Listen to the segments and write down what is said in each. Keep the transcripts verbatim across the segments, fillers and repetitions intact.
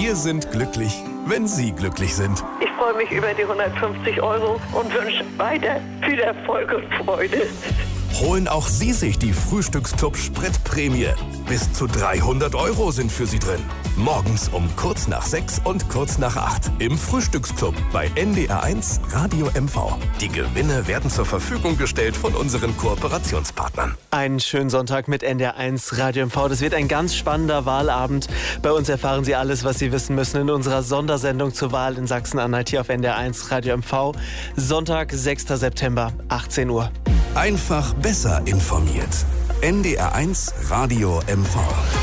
Wir sind glücklich, wenn Sie glücklich sind. Ich freue mich über die hundertfünfzig Euro und wünsche weiter viel Erfolg und Freude. Holen auch Sie sich die Frühstücksclub Spritprämie. Bis zu dreihundert Euro sind für Sie drin. Morgens um kurz nach sechs und kurz nach acht im Frühstücksclub bei N D R eins Radio M V. Die Gewinne werden zur Verfügung gestellt von unseren Kooperationspartnern. Einen schönen Sonntag mit N D R eins Radio M V. Das wird ein ganz spannender Wahlabend. Bei uns erfahren Sie alles, was Sie wissen müssen in unserer Sondersendung zur Wahl in Sachsen-Anhalt hier auf N D R eins Radio M V. Sonntag, sechster September, achtzehn Uhr. Einfach besser informiert. N D R eins Radio M V.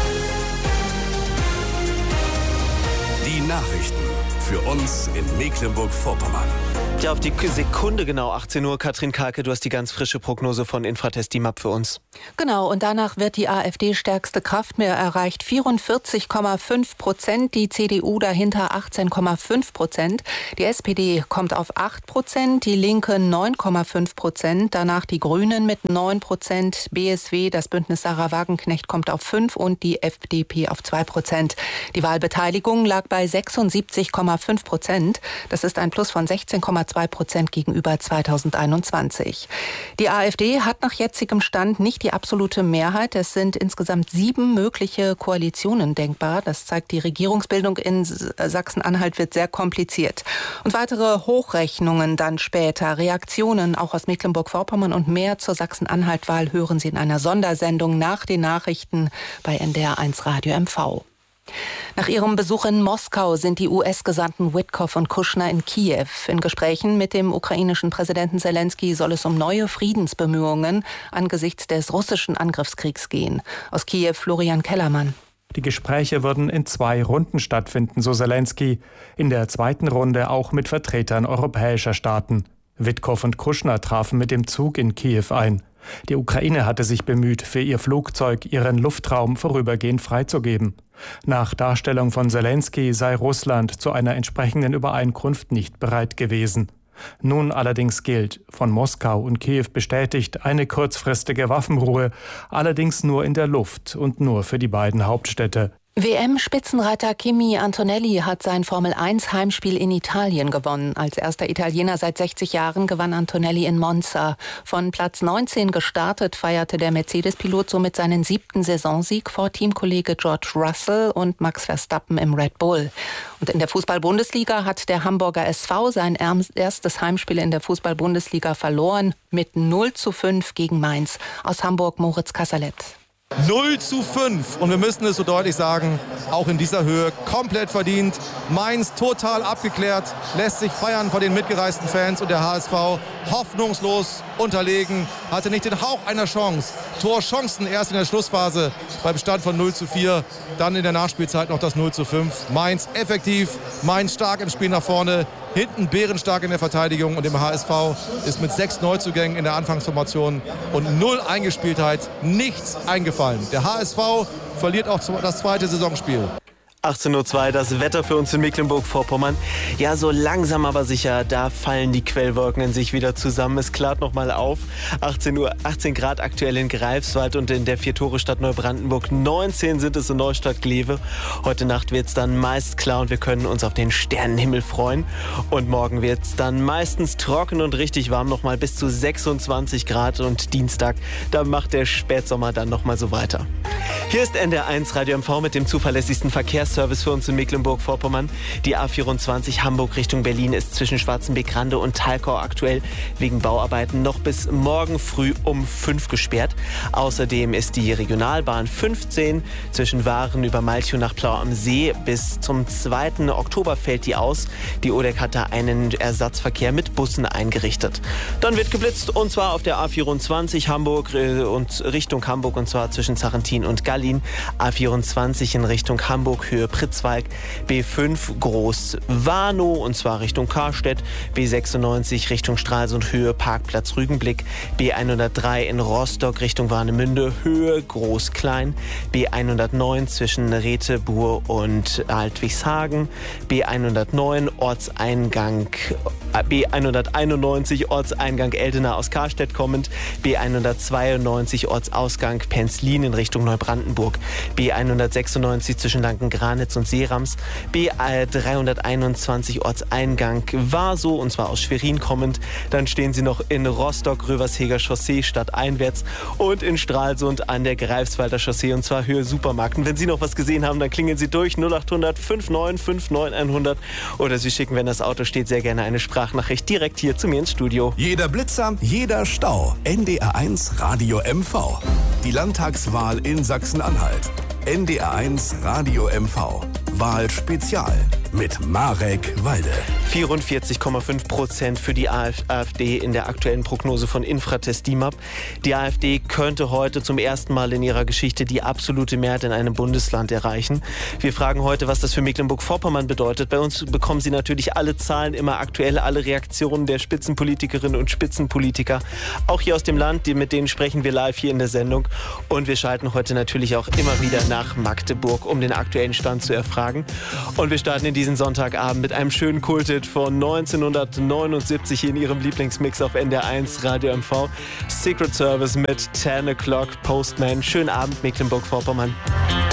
Die Nachrichten für uns in Mecklenburg-Vorpommern. Ja, auf die Sekunde genau achtzehn Uhr. Katrin Kalke, du hast die ganz frische Prognose von Infratest D I M A P für uns. Genau, und danach wird die AfD stärkste Kraft mehr erreicht. vierundvierzig Komma fünf Prozent, die C D U dahinter achtzehn Komma fünf Prozent. Die S P D kommt auf acht Prozent, die Linke neun Komma fünf Prozent, danach die Grünen mit neun Prozent, B S W, das Bündnis Sarah Wagenknecht, kommt auf fünf und die F D P auf zwei Prozent. Die Wahlbeteiligung lag bei sechsundsiebzig Komma fünf Prozent. Das ist ein Plus von sechzehn Komma zwei Prozent gegenüber zweitausendeinundzwanzig. Die AfD hat nach jetzigem Stand nicht die absolute Mehrheit. Es sind insgesamt sieben mögliche Koalitionen denkbar. Das zeigt, die Regierungsbildung in Sachsen-Anhalt wird sehr kompliziert. Und weitere Hochrechnungen dann später, Reaktionen auch aus Mecklenburg-Vorpommern und mehr zur Sachsen-Anhalt-Wahl hören Sie in einer Sondersendung nach den Nachrichten bei N D R eins Radio M V. Nach ihrem Besuch in Moskau sind die U S-Gesandten Witkoff und Kushner in Kiew. In Gesprächen mit dem ukrainischen Präsidenten Zelensky soll es um neue Friedensbemühungen angesichts des russischen Angriffskriegs gehen. Aus Kiew Florian Kellermann. Die Gespräche würden in zwei Runden stattfinden, so Zelensky. In der zweiten Runde auch mit Vertretern europäischer Staaten. Witkoff und Kushner trafen mit dem Zug in Kiew ein. Die Ukraine hatte sich bemüht, für ihr Flugzeug ihren Luftraum vorübergehend freizugeben. Nach Darstellung von Zelensky sei Russland zu einer entsprechenden Übereinkunft nicht bereit gewesen. Nun allerdings gilt, von Moskau und Kiew bestätigt, eine kurzfristige Waffenruhe, allerdings nur in der Luft und nur für die beiden Hauptstädte. W M-Spitzenreiter Kimi Antonelli hat sein Formel eins Heimspiel in Italien gewonnen. Als erster Italiener seit sechzig Jahren gewann Antonelli in Monza. Von Platz neunzehn gestartet feierte der Mercedes-Pilot somit seinen siebten Saisonsieg vor Teamkollege George Russell und Max Verstappen im Red Bull. Und in der Fußball-Bundesliga hat der Hamburger S V sein erstes Heimspiel in der Fußball-Bundesliga verloren mit null zu fünf gegen Mainz. Aus Hamburg Moritz Kasserlet. null zu fünf. Und wir müssen es so deutlich sagen, auch in dieser Höhe komplett verdient. Mainz total abgeklärt, lässt sich feiern von den mitgereisten Fans und der H S V hoffnungslos unterlegen, hatte nicht den Hauch einer Chance. Torchancen erst in der Schlussphase beim Stand von null zu vier, dann in der Nachspielzeit noch das null zu fünf. Mainz effektiv, Mainz stark im Spiel nach vorne, hinten bärenstark in der Verteidigung und dem H S V ist mit sechs Neuzugängen in der Anfangsformation und null Eingespieltheit nichts eingefallen. Der H S V verliert auch das zweite Saisonspiel. achtzehn Uhr zwei, das Wetter für uns in Mecklenburg-Vorpommern. Ja, so langsam aber sicher, da fallen die Quellwolken in sich wieder zusammen. Es klart noch mal auf. achtzehn Uhr, achtzehn Grad aktuell in Greifswald und in der Vier-Tore-Stadt Neubrandenburg. neunzehn sind es in Neustadt-Glewe. Heute Nacht wird es dann meist klar und wir können uns auf den Sternenhimmel freuen. Und morgen wird es dann meistens trocken und richtig warm, noch mal bis zu sechsundzwanzig Grad. Und Dienstag, da macht der Spätsommer dann noch mal so weiter. Hier ist N D R eins Radio M V mit dem zuverlässigsten Verkehrsservice für uns in Mecklenburg-Vorpommern. Die A vierundzwanzig Hamburg Richtung Berlin ist zwischen Schwarzenbeck-Rande und Thalkau aktuell wegen Bauarbeiten noch bis morgen früh um fünf gesperrt. Außerdem ist die Regionalbahn fünfzehn zwischen Waren über Malchow nach Plau am See bis zum zweiten Oktober fällt die aus. Die O D E C hat da einen Ersatzverkehr mit Bussen eingerichtet. Dann wird geblitzt und zwar auf der A vierundzwanzig Hamburg und Richtung Hamburg und zwar zwischen Zarentin und Gallin. A vierundzwanzig in Richtung Hamburg Höhe Pritzwalk, B fünf Groß-Warnow und zwar Richtung Karstedt, B sechsundneunzig Richtung Stralsund Höhe Parkplatz Rügenblick, B hundertdrei in Rostock Richtung Warnemünde Höhe Groß-Klein, B hundertneun zwischen Retebur und Altwigshagen, B hundertneun Ortseingang B hunderteinundneunzig Ortseingang Eldena aus Karstedt kommend, B hundertzweiundneunzig Ortsausgang Penzlin in Richtung Neubrandenburg, B hundertsechsundneunzig zwischen Lanken-Granitz und Seerams, B dreihunderteinundzwanzig Ortseingang Warsow und zwar aus Schwerin kommend. Dann stehen Sie noch in Rostock, Röversheger Chaussee stadteinwärts und in Stralsund an der Greifswalder Chaussee und zwar Höhe Supermarkt. Und wenn Sie noch was gesehen haben, dann klingeln Sie durch null acht hundert neunundfünfzig neunundfünfzig hundert oder Sie schicken, wenn das Auto steht, sehr gerne eine Sprachnachricht direkt hier zu mir ins Studio. Jeder Blitzer, jeder Stau. N D R eins Radio M V. Die Landtagswahl in Sachsen-Anhalt. N D R eins Radio M V. Wahlspezial mit Marek Walde. vierundvierzig Komma fünf Prozent für die AfD in der aktuellen Prognose von Infratest D I M A P. Die AfD könnte heute zum ersten Mal in ihrer Geschichte die absolute Mehrheit in einem Bundesland erreichen. Wir fragen heute, was das für Mecklenburg-Vorpommern bedeutet. Bei uns bekommen Sie natürlich alle Zahlen immer aktuell, alle Reaktionen der Spitzenpolitikerinnen und Spitzenpolitiker. Auch hier aus dem Land, mit denen sprechen wir live hier in der Sendung. Und wir schalten heute natürlich auch immer wieder nach Magdeburg, um den aktuellen Stand zu erfragen. Und wir starten in diesen Sonntagabend mit einem schönen Kulthit von neunzehnhundertneunundsiebzig hier in Ihrem Lieblingsmix auf N D R eins Radio M V. Secret Service mit ten o'clock Postman. Schönen Abend, Mecklenburg-Vorpommern.